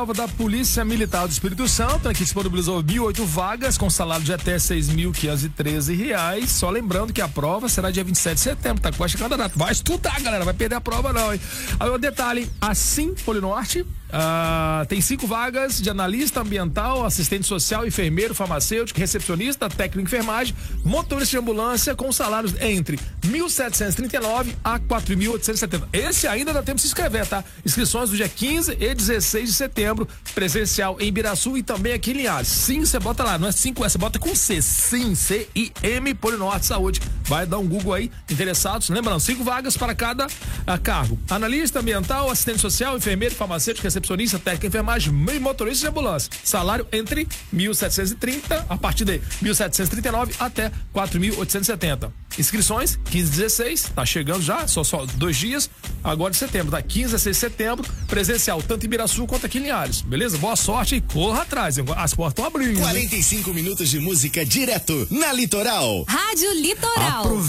Prova da Polícia Militar do Espírito Santo, aqui disponibilizou 1.008 vagas com salário de até R$6.513. Só lembrando que a prova será dia 27 de setembro, tá quase chegando a data. Vai estudar, galera, vai perder a prova não, hein? Aí o detalhe, assim, Polinorte, tem 5 vagas de analista ambiental, assistente social, enfermeiro, farmacêutico, recepcionista, técnico de enfermagem, motorista de ambulância com salários entre R$1.739 a R$4.870. Esse ainda dá tempo de se inscrever, tá? Inscrições do dia 15 e 16 de setembro, presencial em Ibiraçu e também aqui em Linhares. Sim, você bota lá, não é 5, você bota com C. Sim, C-I-M, Polinorte Saúde. Vai dar um Google aí, interessados. Lembrando, 5 vagas para cada cargo. Analista ambiental, assistente social, enfermeiro, farmacêutico, recepcionista, técnico de enfermagem e motorista de ambulância. Salário entre 1.730, a partir de 1.739 até 4.870. Inscrições 15 e 16, tá chegando já, só 2 dias, agora de setembro, tá? 15 a 16 de setembro, presencial, tanto em Ibiraçu quanto aqui em Linhares, beleza? Boa sorte e corra atrás, as portas estão abrindo. 45 minutos de música direto na Litoral. Rádio Litoral.